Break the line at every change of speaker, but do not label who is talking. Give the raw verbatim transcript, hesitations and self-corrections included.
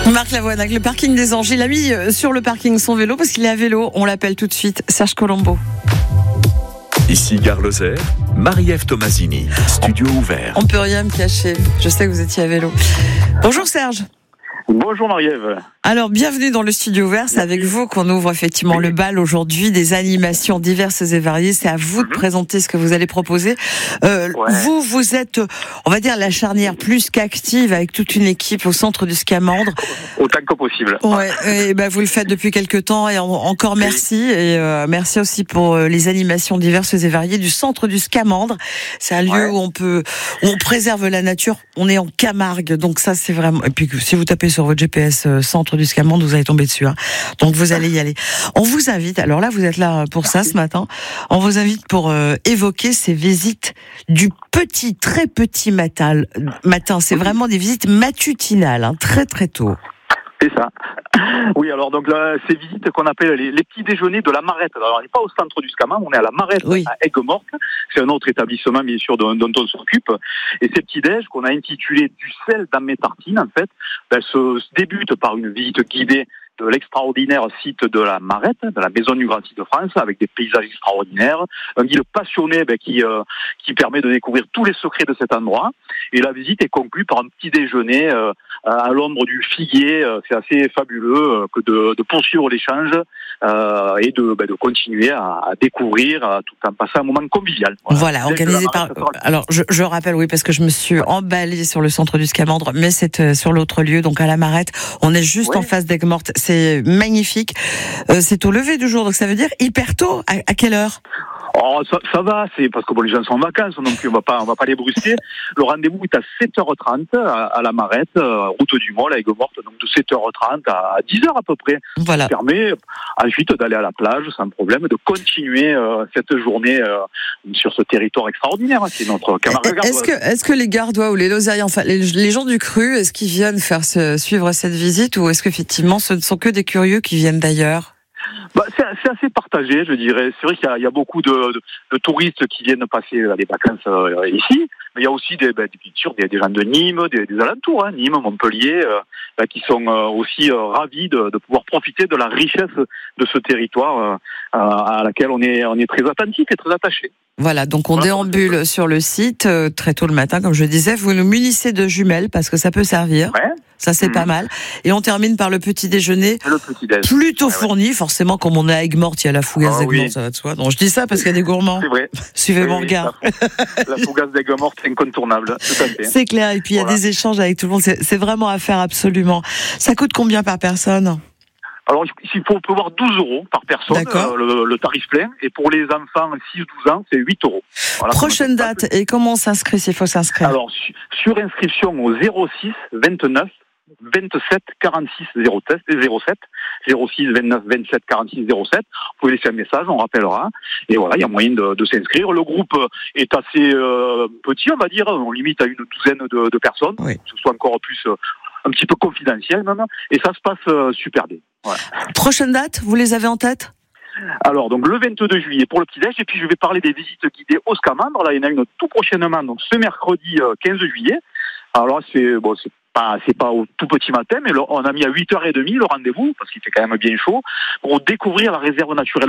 Marc Lavoine avec le parking des Anges. Il a mis sur le parking son vélo parce qu'il est à vélo. On l'appelle tout de suite Serge Colombo.
Ici Gare Lozère, Marie-Ève Tomasini, studio ouvert.
On peut rien me cacher. Je sais que vous étiez à vélo. Bonjour Serge.
Bonjour Marie-Ève.
Alors, bienvenue dans le studio ouvert. C'est avec vous qu'on ouvre effectivement le bal aujourd'hui, des animations diverses et variées. C'est à vous de présenter ce que vous allez proposer. Euh, ouais. Vous, vous êtes, on va dire, la charnière plus qu'active avec toute une équipe au centre du Scamandre.
Autant que possible.
Ouais, et ben vous le faites depuis quelques temps et en, encore merci. Et euh, merci aussi pour euh, les animations diverses et variées du centre du Scamandre. C'est un lieu ouais. où on peut, où on préserve la nature. On est en Camargue, donc ça c'est vraiment. Et puis si vous tapez sur votre G P S euh, centre du Scamandre, vous allez tomber dessus. Hein. Donc vous allez y aller. On vous invite. Alors là, vous êtes là pour ça ce matin. On vous invite pour euh, évoquer ces visites du petit, très petit matin. Matin, c'est vraiment des visites matutinales, hein, très très tôt.
C'est ça. Oui, alors donc là, ces visites qu'on appelle les, les petits déjeuners de la Marette. Alors on n'est pas au centre du Scamandre, on est à la Marette, oui. à Aigues-Mortes. C'est un autre établissement, bien sûr, dont, dont on s'occupe. Et ces petits déj qu'on a intitulés du sel dans mes tartines, en fait, ben, se, se débutent par une visite guidée de l'extraordinaire site de la Marette, de la Maison du Grand Site de France, avec des paysages extraordinaires, un guide passionné ben, qui euh, qui permet de découvrir tous les secrets de cet endroit. Et la visite est conclue par un petit déjeuner euh, à l'ombre du figuier. C'est assez fabuleux euh, que de, de poursuivre l'échange euh, et de, ben, de continuer à, à découvrir euh, tout en passant un moment convivial.
Voilà, voilà organisé par... Alors, je, je rappelle, oui, parce que je me suis emballée sur le centre du Scamandre, mais c'est euh, sur l'autre lieu, donc à la Marette. On est juste oui. en face d'Aigues-Mortes. C'est magnifique. Euh, c'est au lever du jour, donc ça veut dire hyper tôt. À, à quelle heure ?
Oh, ça, ça va, c'est parce que bon, les gens sont en vacances, donc on va pas, on va pas les brusquer. Le rendez-vous est à sept heures trente à, à la Marette, euh, route du Mont, à Aigues-Mortes, donc de sept heures trente à dix heures à peu près.
Voilà.
Ça permet ensuite d'aller à la plage sans problème, de continuer euh, cette journée euh, sur ce territoire extraordinaire, hein, qui est notre Camargue.
Est-ce que, est-ce que les Gardois ou les Lozériens, enfin les, les gens du cru, est-ce qu'ils viennent faire ce, suivre cette visite ou est-ce qu'effectivement ce ne sont que des curieux qui viennent d'ailleurs ?
Bah, c'est, c'est assez partagé, je dirais. C'est vrai qu'il y a, il y a beaucoup de, de, de touristes qui viennent passer les vacances euh, ici, mais il y a aussi des, bah, des, sûr, des, des gens de Nîmes, des, des alentours, hein, Nîmes, Montpellier, euh, bah, qui sont euh, aussi euh, ravis de, de pouvoir profiter de la richesse de ce territoire euh, à laquelle on est, on est très attentif et très attaché.
Voilà, donc on voilà, déambule sur le site euh, très tôt le matin, comme je disais. Vous nous munissez de jumelles parce que ça peut servir. Ouais. Ça, c'est mmh. pas mal. Et on termine par le petit déjeuner.
Le petit déj.
Plutôt ouais,
ouais.
fourni. Forcément, comme on est à Aigues-Mortes, il y a la fougasse ah, d'Aigues-Mortes, oui. ça va de soi. Donc, je dis ça parce qu'il y a des gourmands.
C'est vrai.
Suivez
oui,
mon
oui,
regard.
La, la fougasse d'Aigues-Mortes, c'est incontournable. Tout à fait.
C'est clair. Et puis, il voilà. y a des échanges avec tout le monde. C'est, c'est vraiment à faire absolument. Ça coûte combien par personne ?
Alors, il faut prévoir douze euros par personne, euh, le, le tarif plein. Et pour les enfants six douze ans, c'est huit euros.
Voilà, prochaine date. Et comment on s'inscrit s'il faut s'inscrire ?
Alors, sur inscription au zéro six vingt-neuf vingt-sept quarante-six zéro sept zéro six vingt-neuf vingt-sept quarante-six zéro sept. Vous pouvez laisser un message, on rappellera. Et voilà, il y a moyen de, de s'inscrire. Le groupe est assez euh, petit, on va dire. On limite à une douzaine de, de personnes. Oui. Que ce soit encore plus, euh, un petit peu confidentiel même. Et ça se passe euh, super bien. Voilà.
Prochaine date, vous les avez en tête ?
Alors, donc, le vingt-deux juillet pour le petit-déj, et puis je vais parler des visites guidées au Scamandre. Là, il y en a une tout prochainement, donc ce mercredi euh, quinze juillet. Alors là, c'est, bon, c'est pas, c'est pas au tout petit matin, mais le, on a mis à huit heures trente le rendez-vous, parce qu'il fait quand même bien chaud, pour découvrir la réserve naturelle